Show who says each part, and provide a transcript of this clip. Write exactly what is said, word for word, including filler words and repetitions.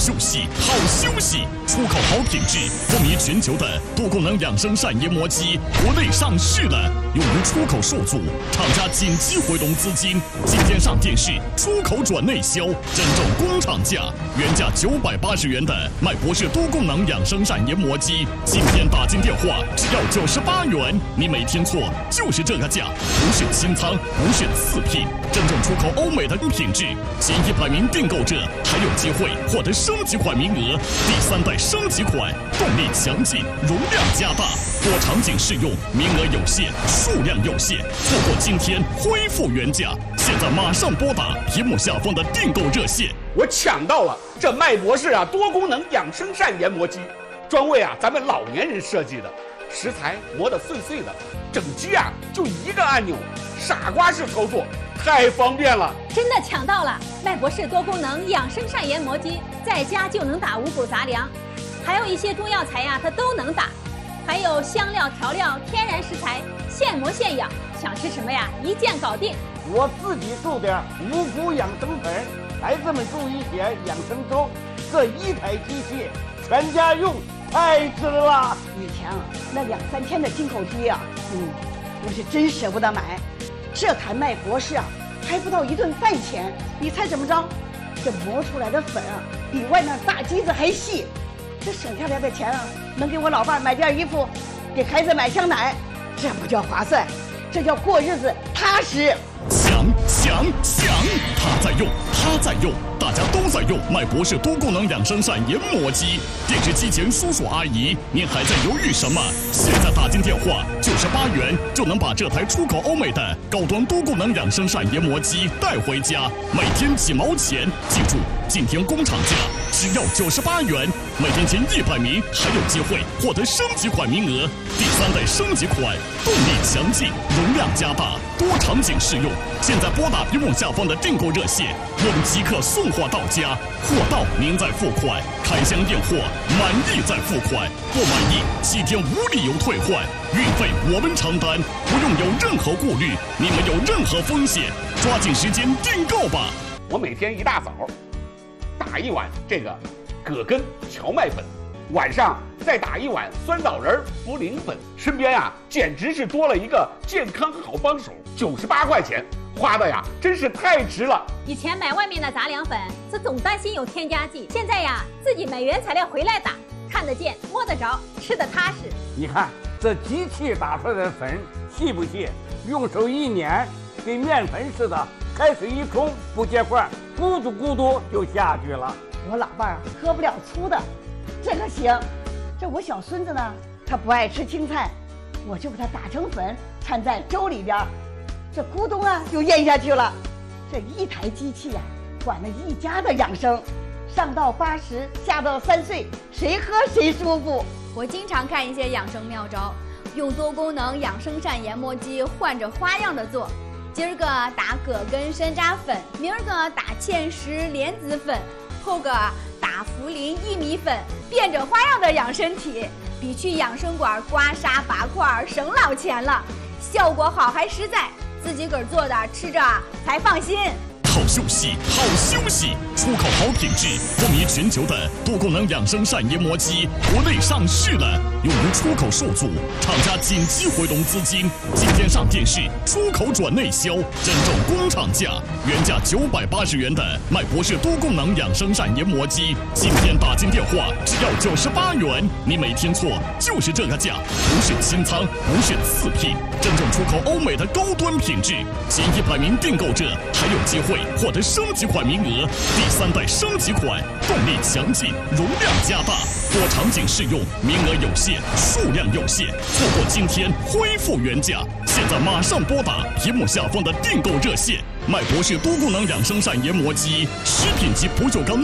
Speaker 1: 休息，好休息，出口好品质，风靡全球的多功能养生膳研磨机，国内上市了，用于出口受阻，厂家紧急回笼资金，今天上电视，出口转内销，真正工厂价，原价九百八十元的麦博士多功能养生膳研磨机，今天打进电话只要九十八元，你没听错，就是这个价，不是清仓，不是次品，真正出口欧美的品质，前一百名订购者还有机会获得升级款名额，第三代升级款，动力强劲，容量加大，多场景适用，名额有限，数量有限，错过今天恢复原价，现在马上拨打屏幕下方的订购热线。
Speaker 2: 我抢到了这麦博士啊多功能养生膳研磨机，专为啊咱们老年人设计的，食材磨得碎碎的，整机啊就一个按钮，傻瓜式操作，太方便了。
Speaker 3: 真的抢到了麦博士多功能养生膳研磨机，在家就能打五谷杂粮，还有一些中药材呀它都能打，还有香料调料天然食材，现磨现养，想吃什么呀一键搞定。
Speaker 4: 我自己种点五谷养生粉，孩子们种一些养生粥，这一台机器全家用，太值了。
Speaker 5: 以前啊那两三千的进口机啊，嗯，我是真舍不得买。这台麦博士啊还不到一顿饭钱，你猜怎么着？这磨出来的粉啊比外面大机子还细，这省下来的钱啊能给我老伴买件衣服，给孩子买箱奶，这不叫划算，这叫过日子踏实。
Speaker 1: 想想想，他在用，他在用，大家都在用麦博士多功能养生膳研磨机。电视机前叔叔阿姨，您还在犹豫什么？现在打进电话，九十八元就能把这台出口欧美的高端多功能养生膳研磨机带回家，每天几毛钱。记住，今天工厂价只要九十八元，每天前一百名还有机会获得升级款名额。第三代升级款，动力强劲，容量加大，多场景适用。现在拨打屏幕下方的订购热线，我们即刻送货到家，货到您再付款，开箱验货，满意再付款，不满意七天无理由退换，运费我们承担，不用有任何顾虑，你们有任何风险，抓紧时间订购吧。
Speaker 2: 我每天一大早打一碗这个葛根荞麦粉，晚上再打一碗酸枣仁茯苓粉，身边啊简直是多了一个健康好帮手，九十八块钱花的呀真是太值了。
Speaker 3: 以前买外面的杂粮粉是总担心有添加剂，现在呀自己买原材料回来打，看得见摸得着，吃得踏实。
Speaker 4: 你看这机器打出来的粉细不细？用手一捻，跟面粉似的，开水一冲不结块，咕嘟咕嘟就下去了。
Speaker 5: 我老伴儿喝不了粗的，这个行。这我小孙子呢，他不爱吃青菜，我就把它打成粉，掺在粥里边，这咕咚啊就咽下去了。这一台机器呀、啊，管了一家的养生，上到八十，下到三岁，谁喝谁舒服。
Speaker 6: 我经常看一些养生妙招，用多功能养生膳研磨机换着花样的做。今儿个打葛根山楂粉，明儿个打芡实莲子粉，后个打茯苓薏米粉，变着花样的养身体，比去养生馆刮痧拔块省老钱了，效果好还实在，自己个儿做的吃着才放心。
Speaker 1: 好休息，好休息，出口好品质，风靡全球的多功能养生膳研磨机，国内上市了，用于出口受阻，厂家紧急回笼资金，今天上电视，出口转内销，真正工厂价，原价九百八十元的麦博士多功能养生膳研磨机，今天打进电话只要九十八元，你没听错，就是这个价，不是清仓，不是次品，真正出口欧美的高端品质，前一百名订购者还有机会获得升级款名额，第三代升级款，动力强劲，容量加大，多场景适用，名额有限，数量有限，错过今天恢复原价，现在马上拨打屏幕下方的订购热线。麦博士多功能养生膳研磨机，食品级不锈钢。